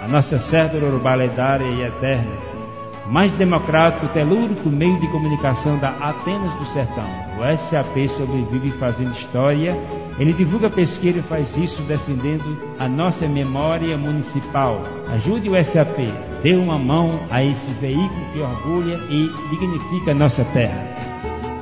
nossa certa urubá lendária e eterna. Mais democrático, telúrico meio de comunicação da Atenas do Sertão. O SAP sobrevive fazendo história. Ele divulga pesquisa e faz isso defendendo a nossa memória municipal. Ajude o SAP. Dê uma mão a esse veículo que orgulha e dignifica a nossa terra.